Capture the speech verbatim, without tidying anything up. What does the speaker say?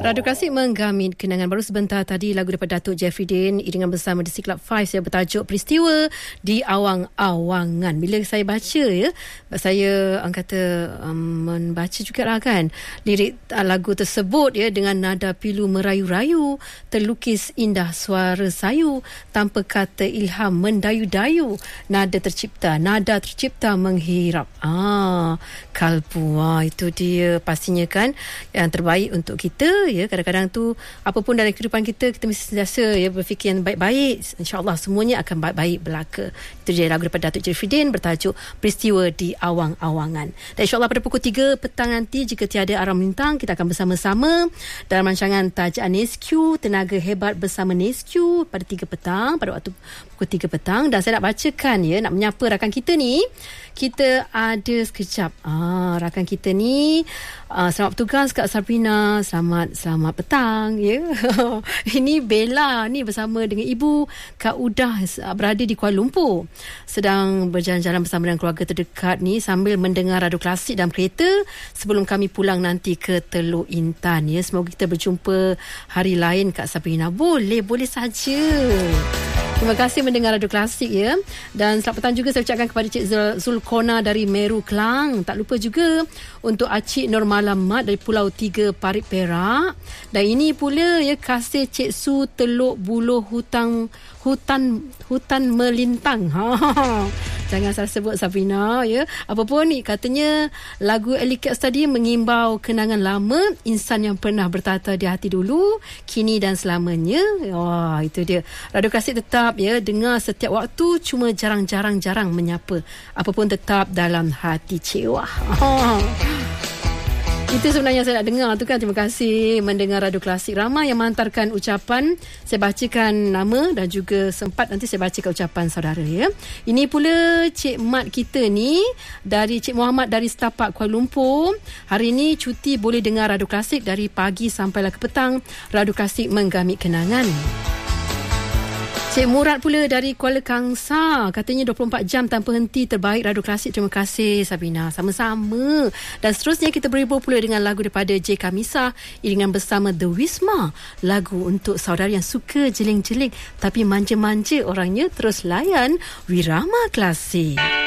Radio Klasik menggamit kenangan. Baru sebentar tadi lagu daripada Datuk Jeffrey Dean iringan bersama The C Club lima saya bertajuk Peristiwa di Awang-Awangan. Bila saya baca ya, saya orang kata um, membaca juga lah kan lirik uh, lagu tersebut ya, dengan nada pilu merayu-rayu, terlukis indah suara sayu, tanpa kata ilham mendayu-dayu, nada tercipta, nada tercipta menghirap. Ah, kalbu. Ah, itu dia pastinya kan yang terbaik untuk kita. Ya, kadang-kadang tu apapun dalam kehidupan kita, kita mesti sentiasa ya berfikir yang baik-baik. InsyaAllah semuanya akan baik-baik berlaku. Itu dia lagu daripada Datuk Jeffrey Dean bertajuk Peristiwa di Awang-Awangan. Dan insyaAllah pada pukul tiga petang nanti, jika tiada arah melintang, kita akan bersama-sama dalam rancangan Tajaan Nescue, Tenaga Hebat bersama Nescue pada tiga petang, pada waktu pukul tiga petang. Dan saya nak bacakan ya, nak menyapa rakan kita ni. Kita ada sekejap. Ah, rakan kita ni ah, selamat bertugas Kak Sabrina. Selamat selamat petang ya. Ini Bella ni bersama dengan ibu Kak Udah berada di Kuala Lumpur. Sedang berjalan-jalan bersama dengan keluarga terdekat ni sambil mendengar radio klasik dalam kereta sebelum kami pulang nanti ke Teluk Intan ya. Semoga kita berjumpa hari lain Kak Sabrina. Boleh, boleh saja. Terima kasih mendengar Radio Klasik ya. Dan selamat petang juga saya ucapkan kepada Cik Zulkona dari Meru Klang. Tak lupa juga untuk Acik Normala Mat dari Pulau Tiga Parit Perak. Dan ini pula ya kasih Cik Su Teluk Buluh Hutang Hutan Hutan Melintang. Ha. Jangan salah sebut Sabrina ya. Apapun ni katanya lagu Ellie Cats tadi mengimbau kenangan lama, insan yang pernah bertata di hati dulu, kini dan selamanya. Wah, itu dia. Radio Klasik tetap ya dengar setiap waktu, cuma jarang-jarang jarang menyapa. Apapun tetap dalam hati Cewah. Ha. Itu sebenarnya saya nak dengar tu kan. Terima kasih mendengar Radio Klasik. Ramai yang menghantarkan ucapan. Saya bacakan nama dan juga sempat nanti saya bacakan ucapan saudara ya. Ini pula Cik Mat kita ni dari Cik Muhammad dari Setapak Kuala Lumpur. Hari ini cuti boleh dengar Radio Klasik dari pagi sampailah ke petang. Radio Klasik menggamit kenangan. Cik Murad pula dari Kuala Kangsar. Katanya dua puluh empat jam tanpa henti terbaik Radio Klasik. Terima kasih Sabrina. Sama-sama. Dan seterusnya kita berhibur pula dengan lagu daripada J. Kamisa iringan bersama The Wisma. Lagu untuk saudara yang suka jeling-jeling tapi manja-manja orangnya, terus layan Wirama Klasik.